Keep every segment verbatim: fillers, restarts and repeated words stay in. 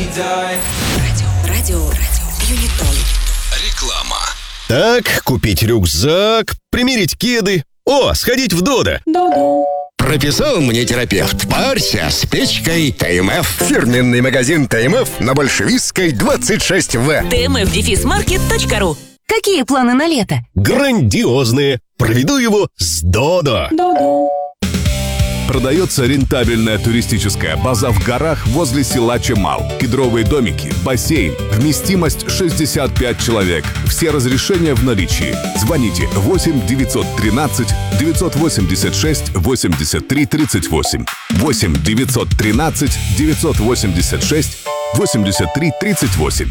Радио, радио, Юнитон. Реклама. Так, купить рюкзак, примерить кеды. О, сходить в Додо. Додо. Прописал мне терапевт. Парься с печкой ТМФ. Фирменный магазин ТМФ на Большевистской двадцать шесть вэ. тмф дефис маркет точка ру. Какие планы на лето? Грандиозные. Проведу его с Додо. Додо. Продается рентабельная туристическая база в горах возле села Чемал. Кедровые домики, бассейн, вместимость шестьдесят пять человек. Все разрешения в наличии. Звоните восемь девятьсот тринадцать девятьсот восемьдесят шесть восемьдесят три тридцать восемь. восемь девятьсот тринадцать девятьсот восемьдесят шесть восемьдесят три тридцать восемь.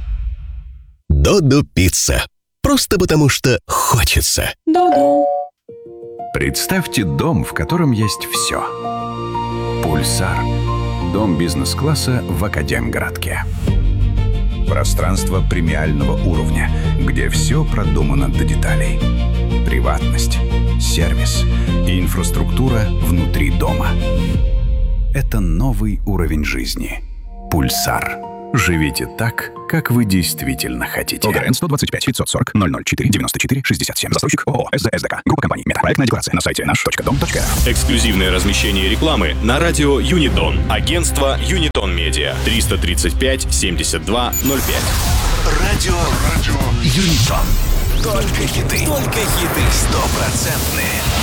Додо пицца. Просто потому что хочется. Додо. Представьте дом, в котором есть все. Пульсар. Дом бизнес-класса в Академгородке. Пространство премиального уровня, где все продумано до деталей. Приватность, сервис и инфраструктура внутри дома. Это новый уровень жизни. Пульсар. Живите так, как вы действительно хотите. ОГРН сто двадцать пять пятьсот сорок ноль ноль четыре девяносто четыре шестьдесят семь. Застройщик ООО СДСДК. Группа компаний Мета. Проектная декларация на сайте наш точка дом точка эр. Эксклюзивное размещение рекламы на радио Юнитон. Агентство Юнитон Медиа. триста тридцать пять семьдесят два ноль пять. Радио, радио Юнитон. Только хиты. Только хиты. Стопроцентные.